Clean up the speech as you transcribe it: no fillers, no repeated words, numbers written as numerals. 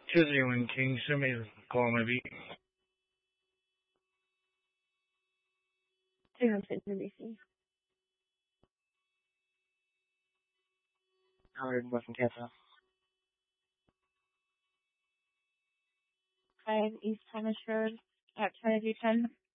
201 King, somebody call maybe. 300 NBC. Howard Western Castle. 5 East Thomas Road at Trinity 10.